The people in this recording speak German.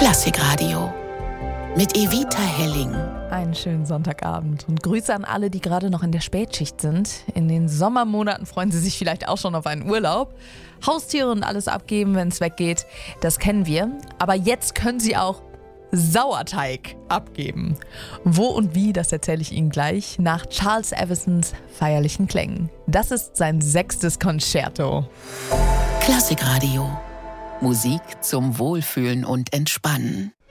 Klassikradio mit Evita Helling. Einen schönen Sonntagabend und Grüße an alle, die gerade noch in der Spätschicht sind. In den Sommermonaten freuen sie sich vielleicht auch schon auf einen Urlaub. Haustiere und alles abgeben, wenn es weggeht, das kennen wir. Aber jetzt können sie auch Sauerteig abgeben. Wo und wie, das erzähle ich Ihnen gleich nach Charles Evisons feierlichen Klängen. Das ist sein 6. Concerto. Klassikradio. Musik zum Wohlfühlen und Entspannen.